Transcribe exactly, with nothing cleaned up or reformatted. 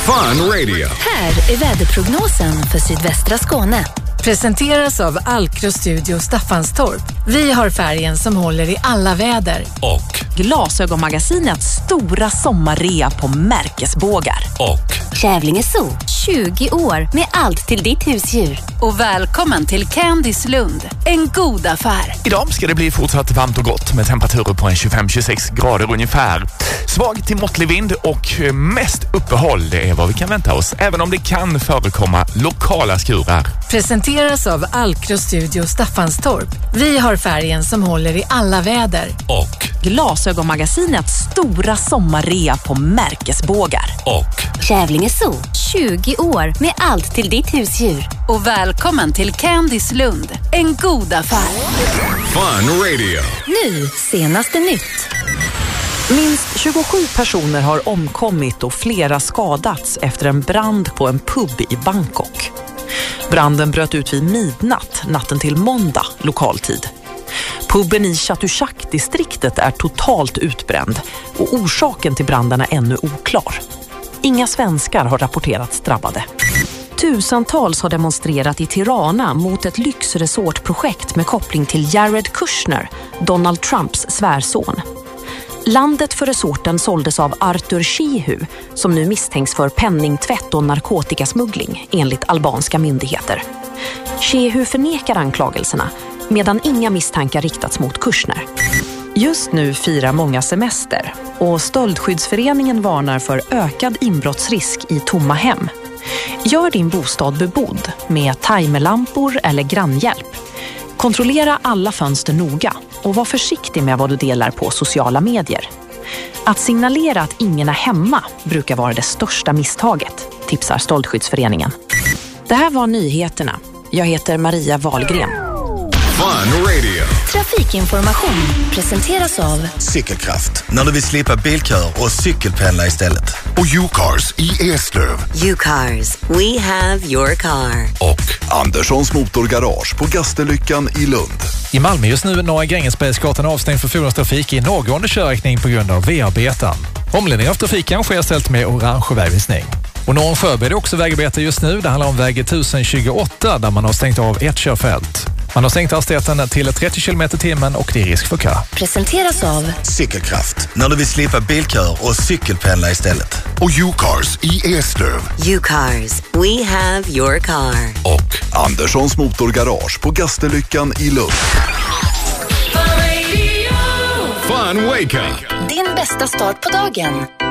Fun Radio. Här är väderprognosen för sydvästra Skåne. Presenteras av Alkro Studio Staffanstorp. Vi har färgen som håller i alla väder. Och Glasögonmagasinets stora sommarrea på märkesbågar. Och Kävlinge Zoo, tjugo år med allt till ditt husdjur. Och välkommen till Candice Lund, en god affär. Idag ska det bli fortsatt varmt och gott med temperaturer på en tjugofem till tjugosex grader ungefär. Svag till måttlig vind och mest uppehåll, det är vad vi kan vänta oss. Även om det kan förekomma lokala skurar. Presenteras av Alkro Studio Staffanstorp. Vi har färgen som håller i alla väder. Och Glasögonmagasinets stora sommarrea på märkesbågar. Och Kävlinge Zoo, tjugo år med allt till ditt husdjur. Och välkommen till Candice Lund, en god affär. Fun Radio. Nu, senaste nytt. Minst tjugosju personer har omkommit och flera skadats efter en brand på en pub i Bangkok. Branden bröt ut vid midnatt natten till måndag lokaltid. Puben i Chatuchak-distriktet är totalt utbränd och orsaken till branden är ännu oklar. Inga svenskar har rapporterats drabbade. Tusentals har demonstrerat i Tirana mot ett lyxresortprojekt med koppling till Jared Kushner, Donald Trumps svärson. Landet för resorten såldes av Artur Shehu, som nu misstänks för penningtvätt och narkotikasmuggling enligt albanska myndigheter. Shehu förnekar anklagelserna, medan inga misstankar riktats mot Kushner. Just nu firar många semester och Stöldskyddsföreningen varnar för ökad inbrottsrisk i tomma hem. Gör din bostad bebodd med timerlampor eller grannhjälp. Kontrollera alla fönster noga och var försiktig med vad du delar på sociala medier. Att signalera att ingen är hemma brukar vara det största misstaget, tipsar Stöldskyddsföreningen. Det här var nyheterna. Jag heter Maria Wahlgren. Fun Radio. Trafikinformation presenteras av Cykelkraft, när du vill slippa bilkör och cykelpendla istället. Och U-Cars i Eslöv. U-Cars, we have your car. Och Anderssons Motorgarage på Gasterlyckan i Lund. I Malmö just nu är Norra Grängesbergsgatan avstängd för fordonstrafik i norrgående körriktning på grund av V-arbeten. Omledning av trafiken sker ställt med orange vägvisning. Och norr om Sjöberg är det också vägarbete just nu. Det handlar om väg tusen tjugoåtta där man har stängt av ett körfält. Man har sänkt hastigheten till trettio kilometer i timmen och det är risk för kö. presenteras av Cykelkraft, när du vill slippa bilkör och cykelpendla istället. Och U-Cars i Eslöv. U-Cars, we have your car. Och Anderssons Motorgarage på Gasterlyckan i Lund. Fun Wake Up. din bästa start på dagen.